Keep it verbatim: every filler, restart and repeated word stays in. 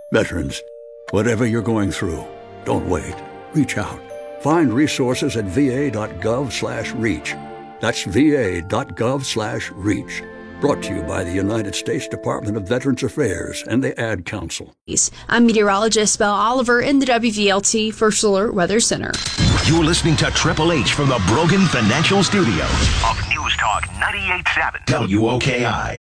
Veterans, whatever you're going through, don't wait. Reach out. Find resources at va.gov slash reach. That's va.gov slash reach. Brought to you by the United States Department of Veterans Affairs and the Ad Council. I'm meteorologist Belle Oliver in the W V L T First Alert Weather Center. You're listening to Triple H from the Brogan Financial Studios of News Talk ninety-eight point seven W O K I.